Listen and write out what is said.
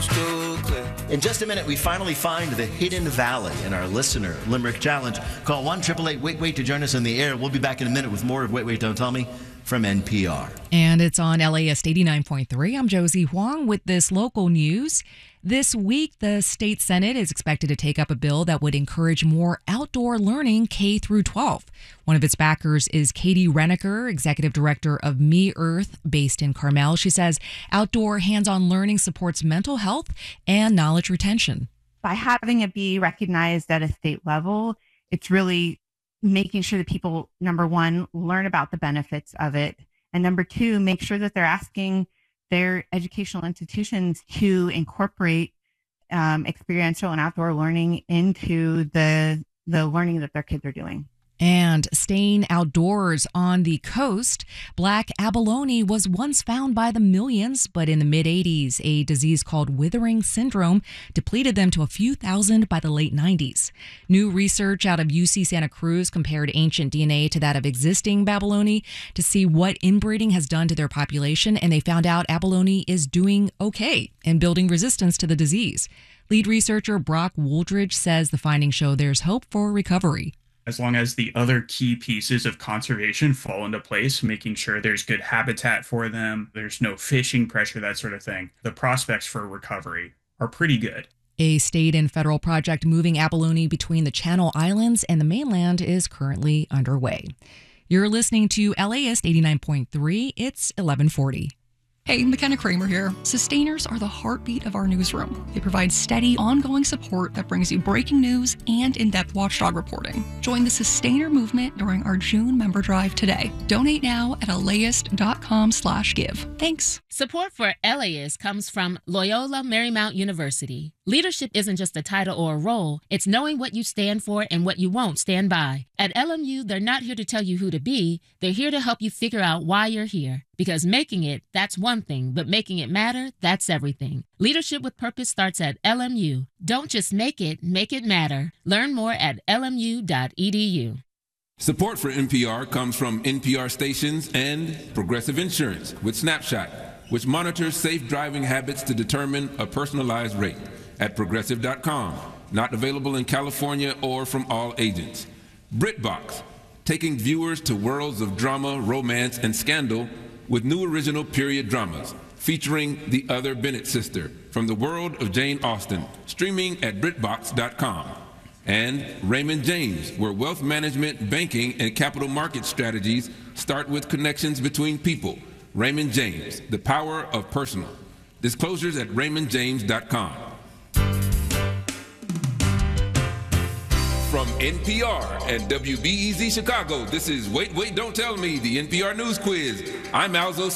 crystal clear. In just a minute, we finally find the hidden valley in our listener Limerick Challenge. Call 1-888-WAIT-WAIT to join us in the air. We'll be back in a minute with more of Wait, Wait, Don't Tell Me from NPR. And it's on LAist 89.3. I'm Josie Huang with this local news. This week, the state Senate is expected to take up a bill that would encourage more outdoor learning K through 12. One of its backers is Katie Reneker, executive director of Me Earth, based in Carmel. She says outdoor hands-on learning supports mental health and knowledge retention. By having it be recognized at a state level, it's really making sure that people, number one, learn about the benefits of it. And number two, make sure that they're asking their educational institutions to incorporate experiential and outdoor learning into the learning that their kids are doing. And staying outdoors on the coast, black abalone was once found by the millions, but in the mid-'80s, a disease called withering syndrome depleted them to a few thousand by the late 90s. New research out of UC Santa Cruz compared ancient DNA to that of existing abalone to see what inbreeding has done to their population, and they found out abalone is doing okay and building resistance to the disease. Lead researcher Brock Wooldridge says the findings show there's hope for recovery. As long as the other key pieces of conservation fall into place, making sure there's good habitat for them, there's no fishing pressure, that sort of thing, the prospects for recovery are pretty good. A state and federal project moving abalone between the Channel Islands and the mainland is currently underway. You're listening to LAist 89.3. It's 1140. Hey, McKenna Kramer here. Sustainers are the heartbeat of our newsroom. They provide steady, ongoing support that brings you breaking news and in-depth watchdog reporting. Join the Sustainer movement during our June member drive today. Donate now at LAist.com/give. Thanks. Support for LAist comes from Loyola Marymount University. Leadership isn't just a title or a role. It's knowing what you stand for and what you won't stand by. At LMU, they're not here to tell you who to be. They're here to help you figure out why you're here. Because making it, that's one thing, but making it matter, that's everything. Leadership with purpose starts at LMU. Don't just make it matter. Learn more at lmu.edu. Support for NPR comes from NPR stations and Progressive Insurance with Snapshot, which monitors safe driving habits to determine a personalized rate at progressive.com. Not available in California or from all agents. BritBox, taking viewers to worlds of drama, romance, and scandal with new original period dramas featuring the other Bennett sister from the world of Jane Austen, streaming at BritBox.com. And Raymond James, where wealth management, banking, and capital market strategies start with connections between people. Raymond James, the power of personal. Disclosures at RaymondJames.com. From NPR and WBEZ Chicago, this is Wait, Wait, Don't Tell Me, the NPR News Quiz. I'm Alzo